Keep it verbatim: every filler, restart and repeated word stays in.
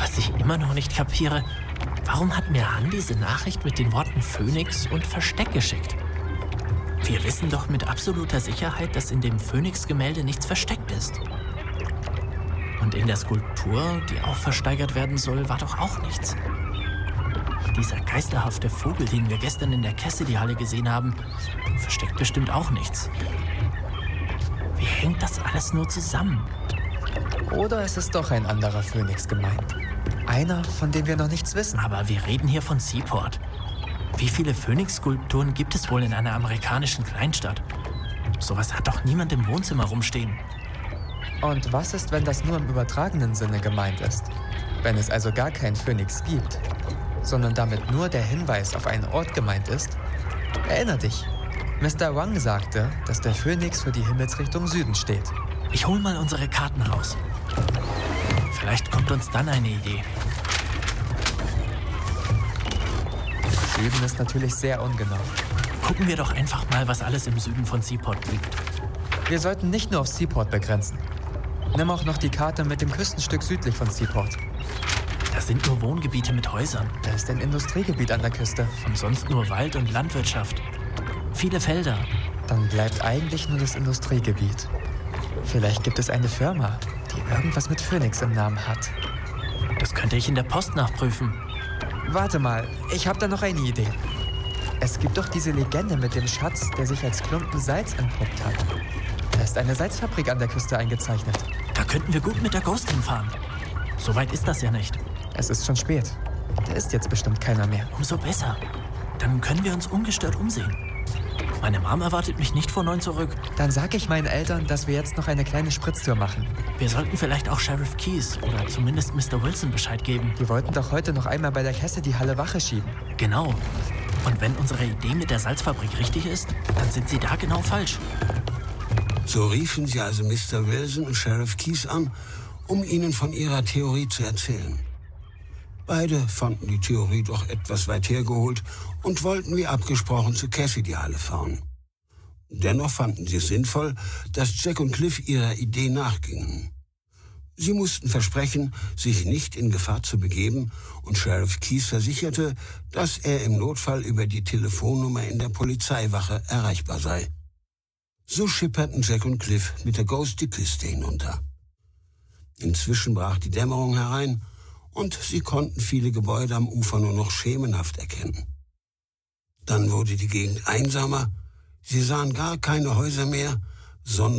Was ich immer noch nicht kapiere, warum hat mir Han diese Nachricht mit den Worten Phönix und Versteck geschickt? Wir wissen doch mit absoluter Sicherheit, dass in dem Phönix-Gemälde nichts versteckt ist. Und in der Skulptur, die auch versteigert werden soll, war doch auch nichts. Dieser geisterhafte Vogel, den wir gestern in der Cassidy-Halle gesehen haben, versteckt bestimmt auch nichts. Wie hängt das alles nur zusammen? Oder ist es doch ein anderer Phönix gemeint? Einer, von dem wir noch nichts wissen. Aber wir reden hier von Seaport. Wie viele Phönix-Skulpturen gibt es wohl in einer amerikanischen Kleinstadt? Sowas hat doch niemand im Wohnzimmer rumstehen. Und was ist, wenn das nur im übertragenen Sinne gemeint ist? Wenn es also gar keinen Phönix gibt, sondern damit nur der Hinweis auf einen Ort gemeint ist? Erinner dich, Mister Wang sagte, dass der Phönix für die Himmelsrichtung Süden steht. Ich hol mal unsere Karten raus. Vielleicht kommt uns dann eine Idee. Süden ist natürlich sehr ungenau. Gucken wir doch einfach mal, was alles im Süden von Seaport liegt. Wir sollten nicht nur auf Seaport begrenzen. Nimm auch noch die Karte mit dem Küstenstück südlich von Seaport. Das sind nur Wohngebiete mit Häusern. Da ist ein Industriegebiet an der Küste. Und sonst nur Wald und Landwirtschaft. Viele Felder. Dann bleibt eigentlich nur das Industriegebiet. Vielleicht gibt es eine Firma, die irgendwas mit Phönix im Namen hat. Das könnte ich in der Post nachprüfen. Warte mal, ich habe da noch eine Idee. Es gibt doch diese Legende mit dem Schatz, der sich als Klumpen Salz entpuppt hat. Da ist eine Salzfabrik an der Küste eingezeichnet. Da könnten wir gut mit der Ghost hinfahren. So weit ist das ja nicht. Es ist schon spät. Da ist jetzt bestimmt keiner mehr. Umso besser. Dann können wir uns ungestört umsehen. Meine Mom erwartet mich nicht vor neun zurück. Dann sag ich meinen Eltern, dass wir jetzt noch eine kleine Spritztour machen. Wir sollten vielleicht auch Sheriff Keyes oder zumindest Mister Wilson Bescheid geben. Die wollten doch heute noch einmal bei der Cassidy-Halle Wache schieben. Genau. Und wenn unsere Idee mit der Salzfabrik richtig ist, dann sind sie da genau falsch. So riefen sie also Mister Wilson und Sheriff Keyes an, um ihnen von ihrer Theorie zu erzählen. Beide fanden die Theorie doch etwas weit hergeholt und wollten wie abgesprochen zur Cassidy-Halle fahren. Dennoch fanden sie es sinnvoll, dass Jack und Cliff ihrer Idee nachgingen. Sie mussten versprechen, sich nicht in Gefahr zu begeben, und Sheriff Keyes versicherte, dass er im Notfall über die Telefonnummer in der Polizeiwache erreichbar sei. So schipperten Jack und Cliff mit der Ghost die Küste hinunter. Inzwischen brach die Dämmerung herein, und sie konnten viele Gebäude am Ufer nur noch schemenhaft erkennen. Dann wurde die Gegend einsamer, sie sahen gar keine Häuser mehr, sondern